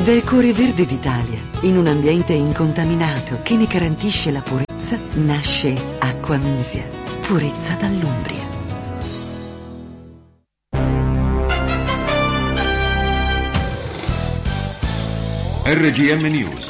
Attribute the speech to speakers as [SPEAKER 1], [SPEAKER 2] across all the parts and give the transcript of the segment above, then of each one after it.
[SPEAKER 1] Del Cuore Verde d'Italia, in un ambiente incontaminato che ne garantisce la purezza, nasce Acqua Misia, purezza dall'Umbria.
[SPEAKER 2] RGM News.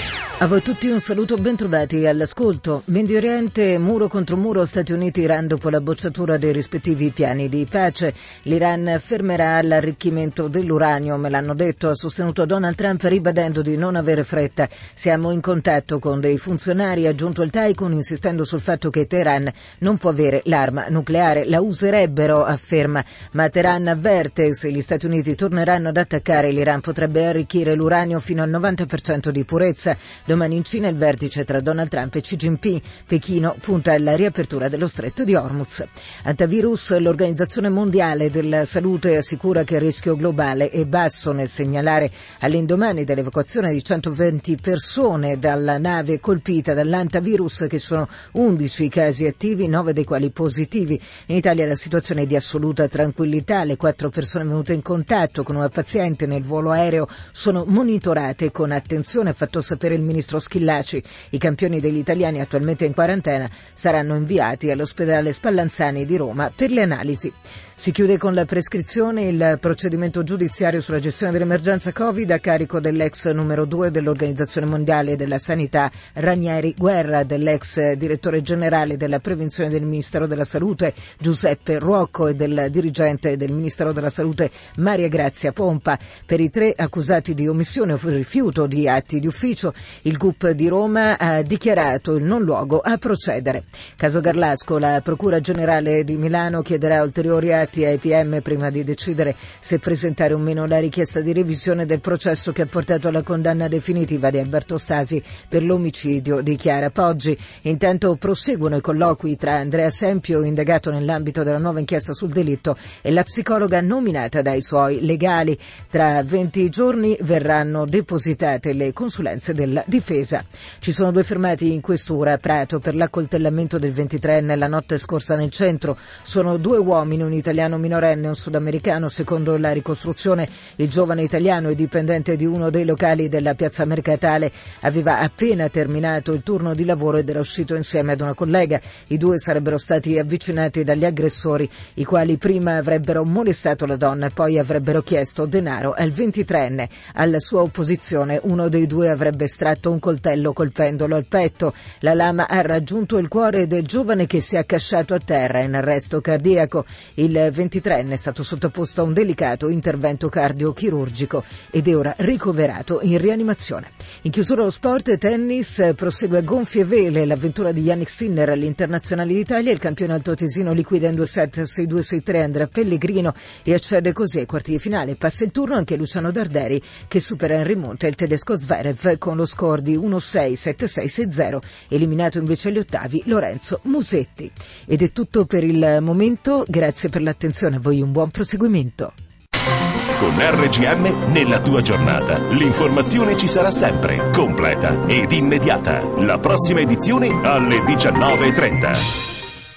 [SPEAKER 3] A voi tutti un saluto, bentrovati all'ascolto. Medio Oriente, muro contro muro, Stati Uniti-Iran dopo la bocciatura dei rispettivi piani di pace. L'Iran fermerà l'arricchimento dell'uranio, me l'hanno detto, ha sostenuto Donald Trump ribadendo di non avere fretta. Siamo in contatto con dei funzionari, ha aggiunto il Tycoon, insistendo sul fatto che Teheran non può avere l'arma nucleare, la userebbero, afferma, ma Teheran avverte se gli Stati Uniti torneranno ad attaccare l'Iran potrebbe arricchire l'uranio fino al 90% di purezza. Domani in Cina il vertice tra Donald Trump e Xi Jinping. Pechino punta alla riapertura dello stretto di Hormuz. Antivirus, l'Organizzazione Mondiale della Salute assicura che il rischio globale è basso nel segnalare all'indomani dell'evacuazione di 120 persone dalla nave colpita dall'antivirus che sono 11 casi attivi, 9 dei quali positivi. In Italia la situazione è di assoluta tranquillità. Le 4 persone venute in contatto con una paziente nel volo aereo sono monitorate con attenzione, ha fatto sapere il ministro Schillaci. I campioni degli italiani attualmente in quarantena saranno inviati all'ospedale Spallanzani di Roma per le analisi. Si chiude con la prescrizione il procedimento giudiziario sulla gestione dell'emergenza Covid a carico dell'ex numero 2 dell'Organizzazione Mondiale della Sanità Ranieri Guerra, dell'ex direttore generale della prevenzione del Ministero della Salute Giuseppe Ruocco e del dirigente del Ministero della Salute Maria Grazia Pompa. Per i 3 accusati di omissione o rifiuto di atti di ufficio, il GUP di Roma ha dichiarato il non luogo a procedere. Caso Garlasco, la Procura Generale di Milano chiederà ulteriori atti ai PM prima di decidere se presentare o meno la richiesta di revisione del processo che ha portato alla condanna definitiva di Alberto Stasi per l'omicidio di Chiara Poggi. Intanto proseguono i colloqui tra Andrea Sempio, indagato nell'ambito della nuova inchiesta sul delitto, e la psicologa nominata dai suoi legali. Tra 20 giorni verranno depositate le consulenze della difesa. Ci sono 2 fermati in questura a Prato per l'accoltellamento del 23enne la notte scorsa nel centro. Sono 2 uomini, un italiano minorenne e un sudamericano. Secondo la ricostruzione, il giovane italiano è dipendente di uno dei locali della piazza Mercatale, aveva appena terminato il turno di lavoro ed era uscito insieme ad una collega. I 2 sarebbero stati avvicinati dagli aggressori, i quali prima avrebbero molestato la donna e poi avrebbero chiesto denaro al 23enne. Alla sua opposizione uno dei 2 avrebbe estratto un coltello colpendolo al petto. La lama ha raggiunto il cuore del giovane che si è accasciato a terra in arresto cardiaco. Il 23enne è stato sottoposto a un delicato intervento cardiochirurgico ed è ora ricoverato in rianimazione. In chiusura lo sport, tennis, prosegue a gonfie vele l'avventura di Jannik Sinner all'Internazionale d'Italia. Il campione altoatesino liquida in 2 set 6-2, 6-3 Andrea Pellegrino e accede così ai quarti di finale. Passa il turno anche Luciano Darderi, che supera in rimonta il tedesco Zverev con lo score di 1-6, 7-6, 6-0, eliminato invece agli ottavi Lorenzo Musetti. Ed è tutto per il momento, grazie per l'attenzione, a voi un buon proseguimento.
[SPEAKER 4] Con RGM nella tua giornata l'informazione ci sarà sempre, completa ed immediata. La prossima edizione alle 19:30.